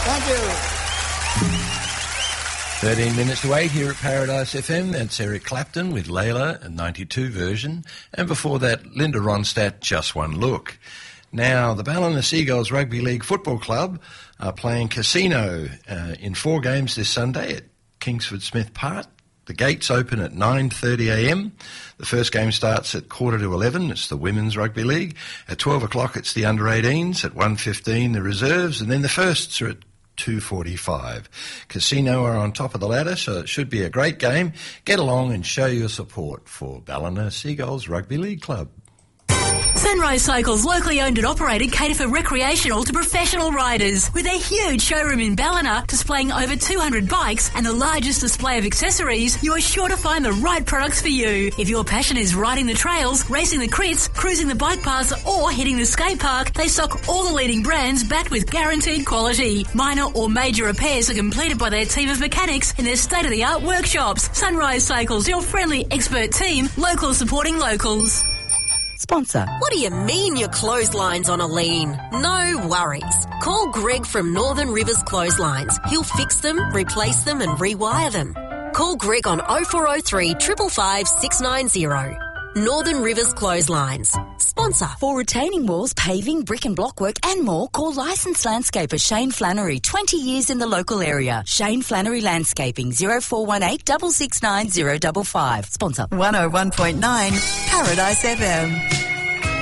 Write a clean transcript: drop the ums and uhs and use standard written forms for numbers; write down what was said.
Thank you. 13 minutes to 8 here at Paradise FM. That's Eric Clapton with Layla, a 92 version. And before that, Linda Ronstadt, Just One Look. Now, the Ballina Seagulls Rugby League Football Club are playing Casino in 4 games this Sunday at Kingsford Smith Park. The gates open at 9:30am. The first game starts at 10:45. It's the Women's Rugby League. At 12 o'clock, it's the Under-18s. At 1:15, the reserves. And then the firsts are at 2:45. Casino are on top of the ladder, so it should be a great game. Get along and show your support for Ballina Seagulls Rugby League Club. Sunrise Cycles, locally owned and operated, cater for recreational to professional riders. With a huge showroom in Ballina displaying over 200 bikes and the largest display of accessories, you are sure to find the right products for you. If your passion is riding the trails, racing the crits, cruising the bike paths or hitting the skate park, they stock all the leading brands backed with guaranteed quality. Minor or major repairs are completed by their team of mechanics in their state-of-the-art workshops. Sunrise Cycles, your friendly expert team, locals supporting locals. Sponsor. What do you mean your clothesline's on a lean? No worries. Call Greg from Northern Rivers Clotheslines. He'll fix them, replace them and rewire them. Call Greg on 0403 555 690. Northern Rivers Clotheslines. Sponsor. For retaining walls, paving, brick and block work and more, call licensed landscaper Shane Flannery, 20 years in the local area. Shane Flannery Landscaping, 0418 669 055. Sponsor. 101.9 Paradise FM.